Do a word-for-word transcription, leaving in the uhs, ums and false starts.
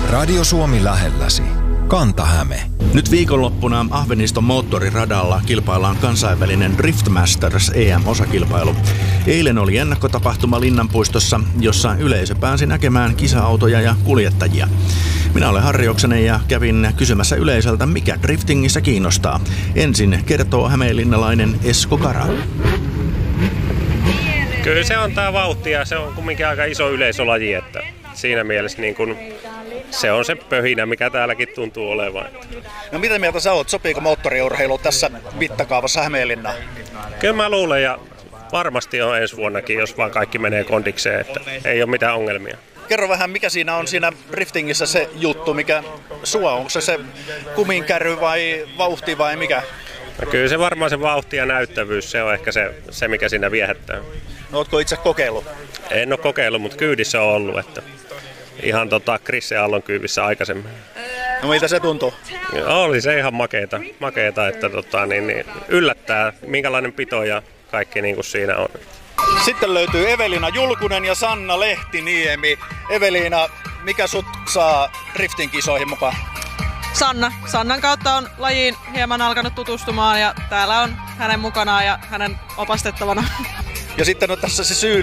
Radio Suomi lähelläsi. Kanta-Häme. Nyt viikonloppuna Ahveniston moottoriradalla kilpaillaan kansainvälinen Drift Masters E M-osakilpailu. Eilen oli ennakkotapahtuma Linnanpuistossa, jossa yleisö pääsi näkemään kisa-autoja ja kuljettajia. Minä olen Harri Oksanen ja kävin kysymässä yleisöltä, mikä driftingissä kiinnostaa. Ensin kertoo hämeenlinnalainen Esko Kara. Kyllä se on tää vauhti ja se on kumminkin aika iso yleisölaji, että siinä mielessä niin kun se on se pöhinä, mikä täälläkin tuntuu olevan. No mitä mieltä sä oot? Sopiiko moottoriurheilu tässä mittakaavassa Hämeenlinnaan? Kyllä mä luulen ja varmasti on ensi vuonnakin, jos vaan kaikki menee kondikseen, että ei ole mitään ongelmia. Kerro vähän, mikä siinä on siinä driftingissä se juttu, mikä sua, onko se se kuminkärry vai vauhti vai mikä? No kyllä se varmaan se vauhti ja näyttävyys, se on ehkä se, se mikä siinä viehättää. No ootko itse kokeillut? En ole kokeillut, mutta kyydissä on ollut, että ihan tota Krisse Aallon kyyvissä aikaisemmin. No mitä se tuntuu? Oli se ihan makeeta, makeeta että tota, niin, niin, yllättää minkälainen pito ja kaikki niin kuin siinä on. Sitten löytyy Evelina Julkunen ja Sanna Lehtiniemi. Evelina, mikä sut saa driftin kisoihin mukaan? Sanna. Sannan kautta on lajiin hieman alkanut tutustumaan ja täällä on hänen mukanaan ja hänen opastettavana. Ja sitten on tässä se syy